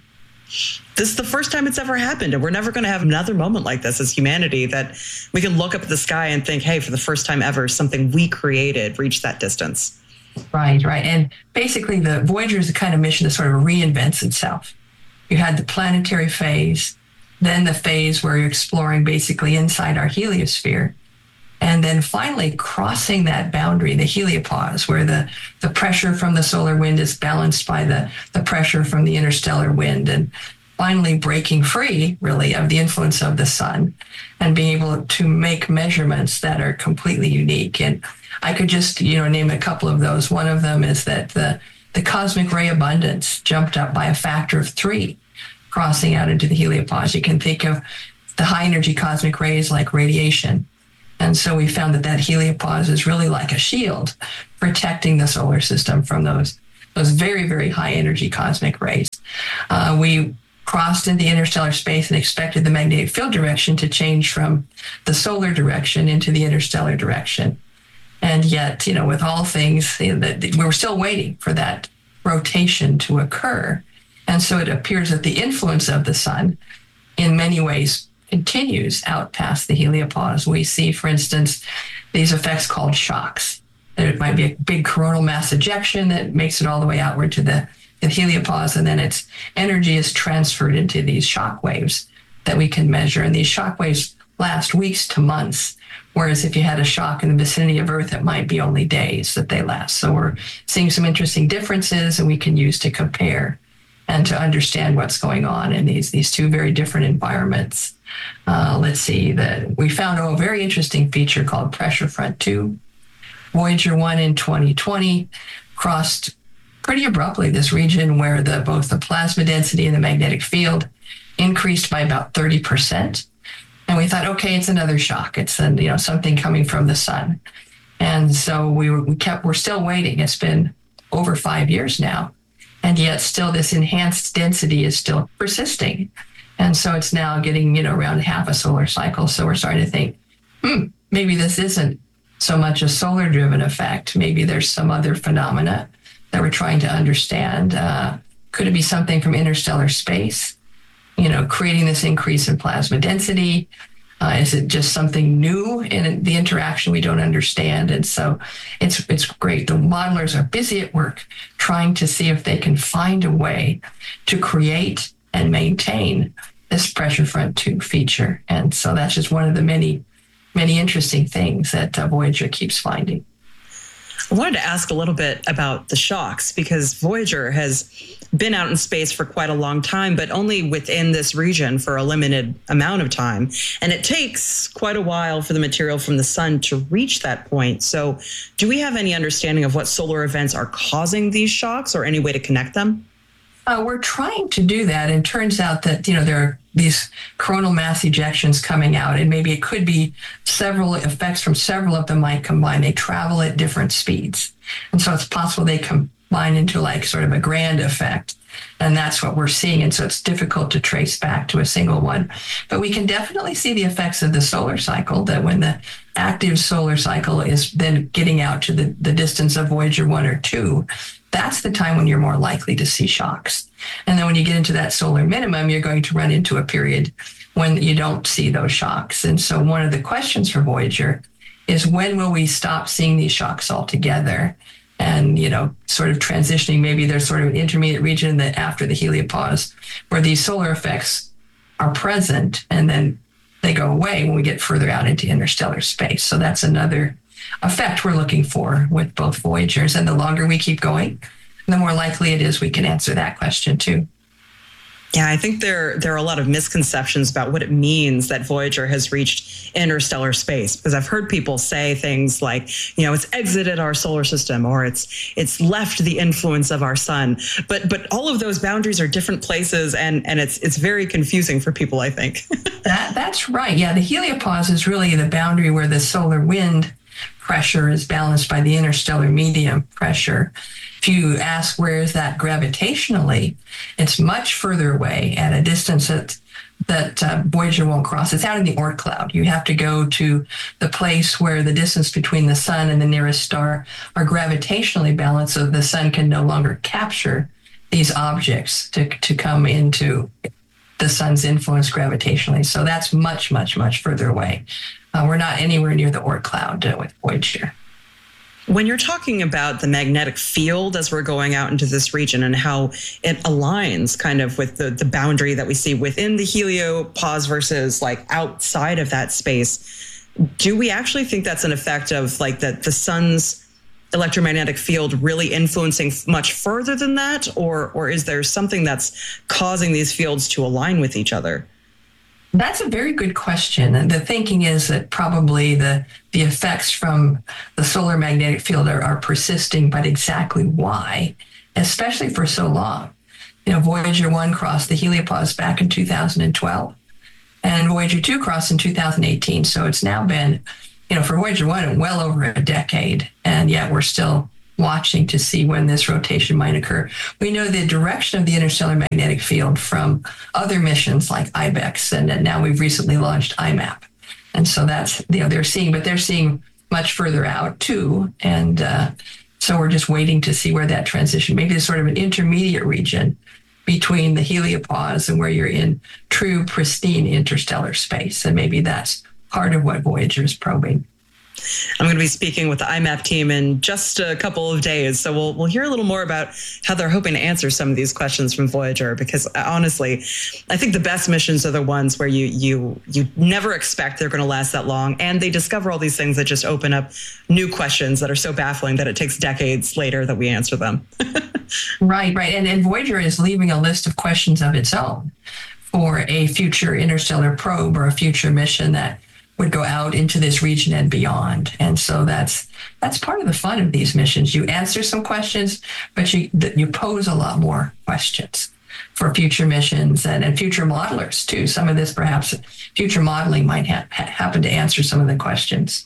this is the first time it's ever happened, and we're never going to have another moment like this as humanity, that we can look up at the sky and think, hey, for the first time ever, something we created reached that distance. Right, right. And basically the Voyager is the kind of mission that sort of reinvents itself. You had the planetary phase, then the phase where you're exploring basically inside our heliosphere, and then finally crossing that boundary, the heliopause, where the, the pressure from the solar wind is balanced by the, the pressure from the interstellar wind, and finally breaking free, really, of the influence of the sun and being able to make measurements that are completely unique. And I could just, you know, name a couple of those. One of them is that the, the cosmic ray abundance jumped up by a factor of three, crossing out into the heliopause. You can think of the high energy cosmic rays like radiation. And so we found that that heliopause is really like a shield protecting the solar system from those, those very, very high energy cosmic rays. Uh, we crossed into interstellar space and expected the magnetic field direction to change from the solar direction into the interstellar direction. And yet, you know, with all things, you know, we were still waiting for that rotation to occur. And so it appears that the influence of the sun in many ways continues out past the heliopause. We see, for instance, these effects called shocks. There might be a big coronal mass ejection that makes it all the way outward to the, the heliopause, and then its energy is transferred into these shock waves that we can measure. And these shock waves last weeks to months, whereas if you had a shock in the vicinity of Earth, it might be only days that they last. So we're seeing some interesting differences, and we can use to compare and to understand what's going on in these, these two very different environments. Uh, let's see, that we found oh, a very interesting feature called Pressure Front two. Voyager one in twenty twenty crossed pretty abruptly this region where the both the plasma density and the magnetic field increased by about thirty percent. And we thought, okay, it's another shock. It's a, you know, something coming from the sun. And so we, were, we kept, we're still waiting. It's been over five years now. And yet still this enhanced density is still persisting. And so it's now getting, you know, around half a solar cycle. So we're starting to think, hmm, maybe this isn't so much a solar-driven effect. Maybe there's some other phenomena that we're trying to understand. Uh, could it be something from interstellar space, you know, creating this increase in plasma density? Uh, is it just something new in the interaction we don't understand? And so it's it's great. The modelers are busy at work trying to see if they can find a way to create and maintain this Pressure Front two feature. And so that's just one of the many, many interesting things that uh, Voyager keeps finding. I wanted to ask a little bit about the shocks, because Voyager has been out in space for quite a long time, but only within this region for a limited amount of time. And it takes quite a while for the material from the sun to reach that point. So do we have any understanding of what solar events are causing these shocks, or any way to connect them? Uh, we're trying to do that. And it turns out that, you know, there are these coronal mass ejections coming out, and maybe it could be several effects from several of them might combine. They travel at different speeds. And so it's possible they combine into like sort of a grand effect. And that's what we're seeing. And so it's difficult to trace back to a single one. But we can definitely see the effects of the solar cycle, that when the active solar cycle is then getting out to the, the distance of Voyager one or two, that's the time when you're more likely to see shocks. And then when you get into that solar minimum, you're going to run into a period when you don't see those shocks. And so one of the questions for Voyager is, when will we stop seeing these shocks altogether? And, you know, sort of transitioning, maybe there's sort of an intermediate region that after the heliopause where these solar effects are present, and then they go away when we get further out into interstellar space. So that's another effect we're looking for with both Voyagers. And the longer we keep going, the more likely it is we can answer that question too. Yeah, I think there there are a lot of misconceptions about what it means that Voyager has reached interstellar space, because I've heard people say things like, you know, it's exited our solar system, or it's it's left the influence of our sun. But but all of those boundaries are different places, and and it's it's very confusing for people, I think. that that's right. Yeah, the heliopause is really the boundary where the solar wind pressure is balanced by the interstellar medium pressure. If you ask where is that gravitationally, it's much further away at a distance that that uh, Voyager won't cross. It's out in the Oort cloud. You have to go to the place where the distance between the sun and the nearest star are gravitationally balanced, so the sun can no longer capture these objects to, to come into the sun's influence gravitationally. So that's much, much, much further away. Uh, we're not anywhere near the Oort cloud uh, with Voyager. When you're talking about the magnetic field as we're going out into this region and how it aligns kind of with the, the boundary that we see within the heliopause versus like outside of that space, do we actually think that's an effect of like that the sun's electromagnetic field really influencing much further than that? Or, or is there something that's causing these fields to align with each other? That's a very good question. And the thinking is that probably the, the effects from the solar magnetic field are, are persisting, but exactly why, especially for so long. You know, Voyager one crossed the heliopause back in two thousand twelve, and Voyager two crossed in two thousand eighteen. So it's now been, you know, for Voyager one, well over a decade, and yet we're still watching to see when this rotation might occur. We know the direction of the interstellar magnetic field from other missions like IBEX, and now we've recently launched I MAP. And so that's, you know, they're seeing, but they're seeing much further out too. And uh, so we're just waiting to see where that transition, maybe it's sort of an intermediate region between the heliopause and where you're in true pristine interstellar space. And maybe that's part of what Voyager is probing. I'm going to be speaking with the I MAP team in just a couple of days. So we'll we'll hear a little more about how they're hoping to answer some of these questions from Voyager, because honestly, I think the best missions are the ones where you you you never expect they're going to last that long. And they discover all these things that just open up new questions that are so baffling that it takes decades later that we answer them. Right, right. And, and Voyager is leaving a list of questions of its own for a future interstellar probe or a future mission that would go out into this region and beyond. And so that's that's part of the fun of these missions. You answer some questions, but you you pose a lot more questions for future missions and, and future modelers too. Some of this perhaps future modeling might ha- happen to answer some of the questions.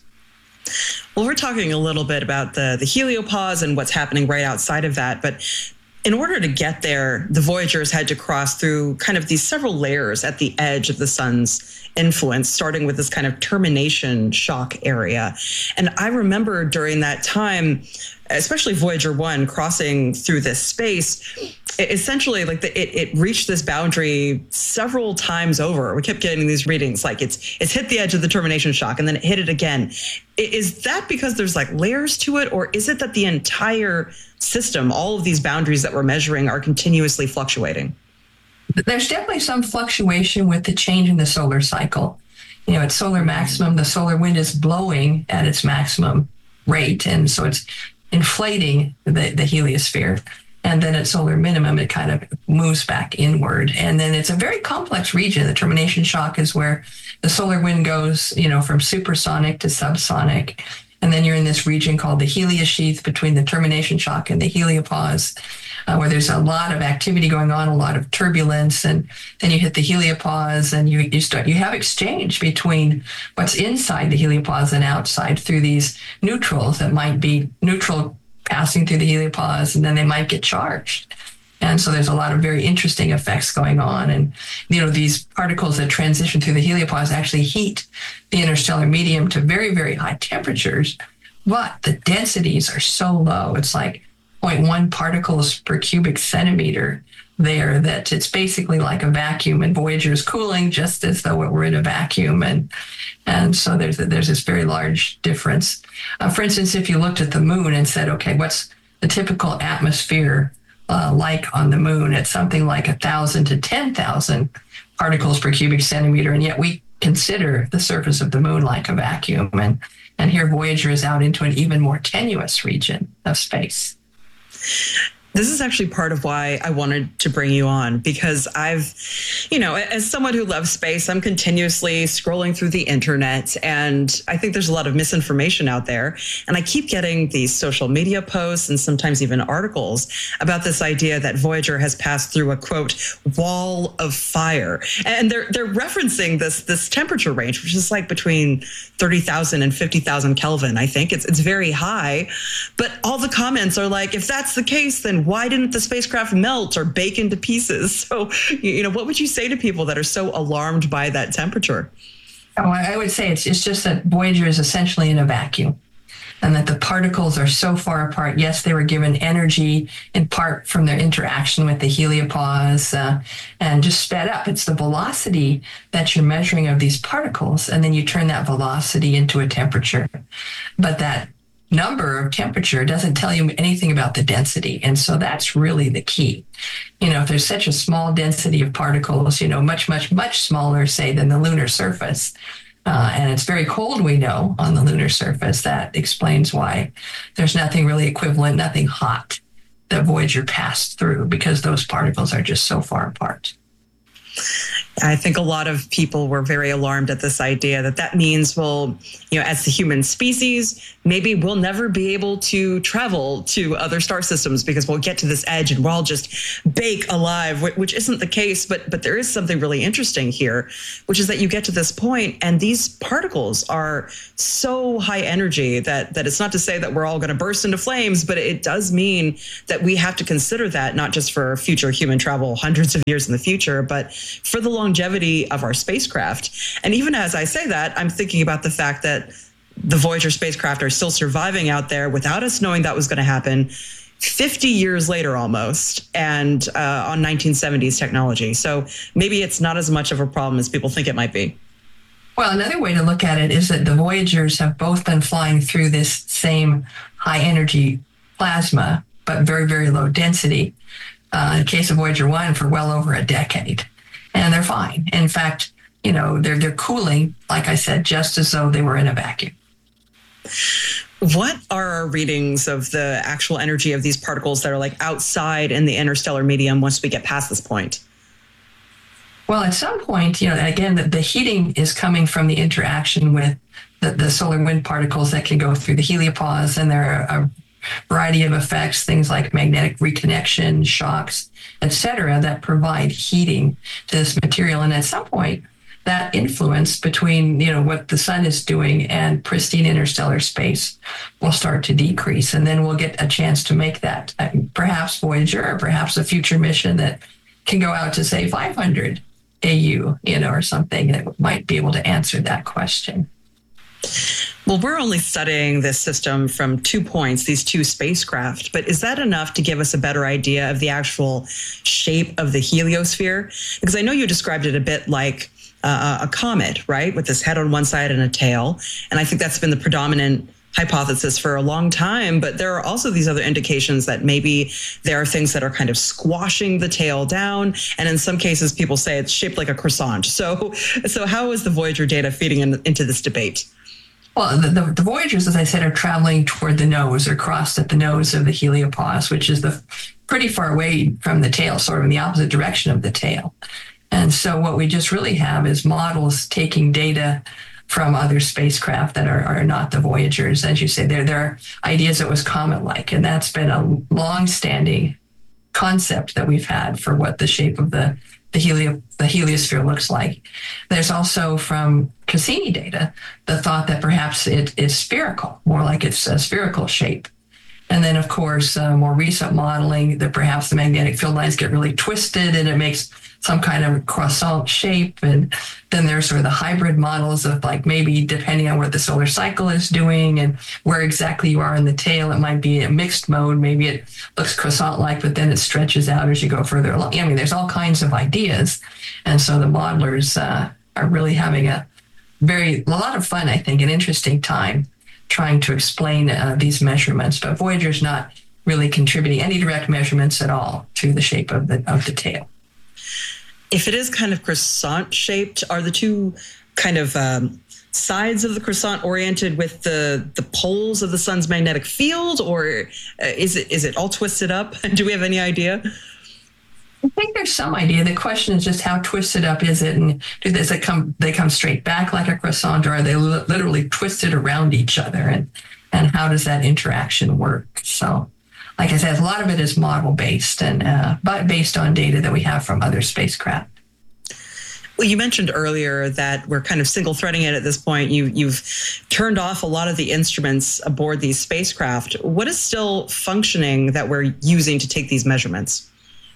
Well, we're talking a little bit about the, the heliopause and what's happening right outside of that, but in order to get there, the Voyagers had to cross through kind of these several layers at the edge of the sun's influence, starting with this kind of termination shock area. And I remember during that time, especially Voyager one crossing through this space, it essentially like the, it, it reached this boundary several times over. We kept getting these readings like it's it's hit the edge of the termination shock and then it hit it again. Is that because there's like layers to it, or is it that the entire system, all of these boundaries that we're measuring, are continuously fluctuating? There's definitely some fluctuation with the change in the solar cycle. You know, at solar maximum, the solar wind is blowing at its maximum rate, and so it's inflating the, the heliosphere. And then at solar minimum, it kind of moves back inward. And then it's a very complex region. The termination shock is where the solar wind goes, you know, from supersonic to subsonic. And then you're in this region called the heliosheath between the termination shock and the heliopause, uh, where there's a lot of activity going on, a lot of turbulence. And then you hit the heliopause and you, you start, you have exchange between what's inside the heliopause and outside through these neutrals that might be neutral passing through the heliopause, and then they might get charged. And so there's a lot of very interesting effects going on. And, you know, these particles that transition through the heliopause actually heat the interstellar medium to very, very high temperatures, but the densities are so low. It's like zero point one particles per cubic centimeter there, that it's basically like a vacuum, and Voyager is cooling just as though it were in a vacuum. And and so there's a, there's this very large difference. Uh, for instance, if you looked at the moon and said, okay, what's the typical atmosphere uh, like on the moon? It's something like one thousand to ten thousand particles per cubic centimeter, and yet we consider the surface of the moon like a vacuum. And, and here Voyager is out into an even more tenuous region of space. This is actually part of why I wanted to bring you on, because I've, you know, as someone who loves space, I'm continuously scrolling through the internet, and I think there's a lot of misinformation out there. And I keep getting these social media posts and sometimes even articles about this idea that Voyager has passed through a, quote, wall of fire. And they're they're referencing this this temperature range, which is like between thirty thousand and fifty thousand Kelvin, I think. It's, it's very high. But all the comments are like, if that's the case, then why didn't the spacecraft melt or bake into pieces? So, you know, what would you say to people that are so alarmed by that temperature? Oh, I would say it's, it's just that Voyager is essentially in a vacuum. and that the particles are so far apart. Yes, they were given energy in part from their interaction with the heliopause uh, and just sped up. It's the velocity that you're measuring of these particles, and then you turn that velocity into a temperature. But that number of temperature doesn't tell you anything about the density. And so that's really the key. You know, if there's such a small density of particles, you know, much, much, much smaller, say, than the lunar surface, uh, and it's very cold, we know, on the lunar surface, that explains why there's nothing really equivalent, nothing hot that Voyager passed through, because those particles are just so far apart. I think a lot of people were very alarmed at this idea that that means, well, you know, as the human species, maybe we'll never be able to travel to other star systems because we'll get to this edge and we're all just bake alive, which isn't the case. But but there is something really interesting here, which is that you get to this point and these particles are so high energy that that it's not to say that we're all going to burst into flames, but it does mean that we have to consider that not just for future human travel hundreds of years in the future, but for the longevity of our spacecraft. And even as I say that, I'm thinking about the fact that the Voyager spacecraft are still surviving out there without us knowing that was going to happen fifty years later almost, and uh, on nineteen seventies technology. So maybe it's not as much of a problem as people think it might be. Well, another way to look at it is that the Voyagers have both been flying through this same high energy plasma, but very, very low density. Uh, in the case of Voyager one, for well over a decade. And they're fine. In fact, you know, they're they're cooling, like I said, just as though they were in a vacuum. What are our readings of the actual energy of these particles that are like outside in the interstellar medium once we get past this point? Well, at some point, you know, again, the, the heating is coming from the interaction with the, the solar wind particles that can go through the heliopause, and there are a variety of effects, things like magnetic reconnection, shocks, et cetera, that provide heating to this material. And at some point, that influence between, you know, what the sun is doing and pristine interstellar space will start to decrease. And then we'll get a chance to make that, uh, perhaps Voyager, or perhaps a future mission that can go out to, say, five hundred A U, you know, or something that might be able to answer that question. Well, we're only studying this system from two points, these two spacecraft, but is that enough to give us a better idea of the actual shape of the heliosphere? Because I know you described it a bit like uh, a comet, right? With this head on one side and a tail. And I think that's been the predominant hypothesis for a long time, but there are also these other indications that maybe there are things that are kind of squashing the tail down. And in some cases, people say it's shaped like a croissant. So, so how is the Voyager data feeding in, into this debate? Well, the, the, the Voyagers, as I said, are traveling toward the nose, or crossed at the nose of the heliopause, which is the pretty far away from the tail, sort of in the opposite direction of the tail. And so what we just really have is models taking data from other spacecraft that are, are not the Voyagers. As you say, there, there are ideas it was comet-like, and that's been a long-standing concept that we've had for what the shape of the the, helio, the heliosphere looks like. There's also, from Cassini data, the thought that perhaps it is spherical, more like it's a spherical shape. And then, of course, uh, more recent modeling that perhaps the magnetic field lines get really twisted and it makes some kind of croissant shape. And then there's sort of the hybrid models of, like, maybe depending on what the solar cycle is doing and where exactly you are in the tail, it might be a mixed mode. Maybe it looks croissant-like, but then it stretches out as you go further along. I mean, there's all kinds of ideas. And so the modelers uh, are really having a very, a lot of fun, I think, an interesting time trying to explain uh, these measurements. But Voyager's not really contributing any direct measurements at all to the shape of the of the tail. If it is kind of croissant shaped, are the two kind of um, sides of the croissant oriented with the, the poles of the sun's magnetic field, or is it is it all twisted up? Do we have any idea? I think there's some idea. The question is just how twisted up is it, and do does it come? They come straight back like a croissant, or are they li- literally twisted around each other? And and how does that interaction work? So, like I said, a lot of it is model based, and uh, but based on data that we have from other spacecraft. Well, you mentioned earlier that we're kind of single threading it at this point. You, you've turned off a lot of the instruments aboard these spacecraft. What is still functioning that we're using to take these measurements?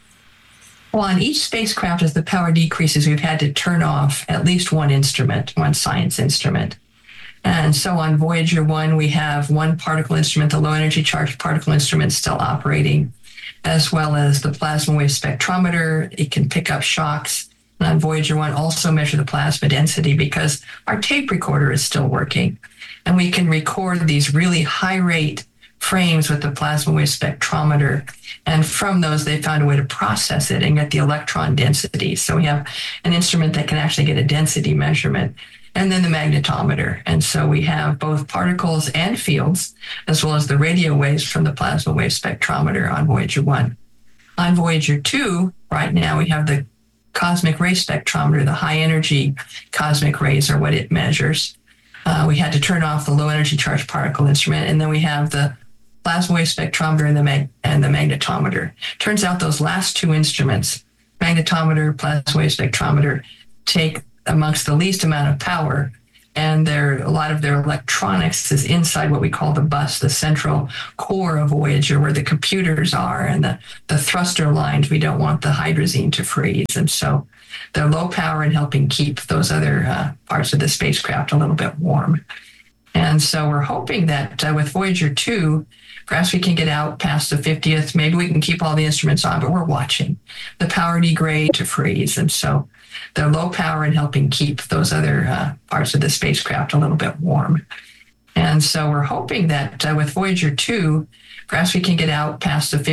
Well, on each spacecraft, as the power decreases, we've had to turn off at least one instrument, one science instrument. And so on Voyager one, we have one particle instrument, the low energy charged particle instrument, still operating, as well as the plasma wave spectrometer. It can pick up shocks. And on Voyager one, also measure the plasma density because our tape recorder is still working. And we can record these really high rate frames with the plasma wave spectrometer. And from those, they found a way to process it and get the electron density. So we have an instrument that can actually get a density measurement. And then the magnetometer. And so we have both particles and fields, as well as the radio waves from the plasma wave spectrometer on Voyager one. On Voyager two, right now we have the cosmic ray spectrometer. The high energy cosmic rays are what it measures. Uh, we had to turn off the low energy charged particle instrument, and then we have the plasma wave spectrometer and the mag- and the magnetometer. Turns out those last two instruments, magnetometer, plasma wave spectrometer, take amongst the least amount of power, and their a lot of their electronics is inside what we call the bus, the central core of Voyager, where the computers are and the, the thruster lines. We don't want the hydrazine to freeze, and so they're low power in helping keep those other uh, parts of the spacecraft a little bit warm. And so we're hoping that uh, with Voyager two, perhaps we can get out past the fiftieth. Maybe we can keep all the instruments on, but we're watching the power degrade to freeze. And so they're low power in helping keep those other uh, parts of the spacecraft a little bit warm. And so we're hoping that uh, with Voyager two, perhaps we can get out past the fiftieth.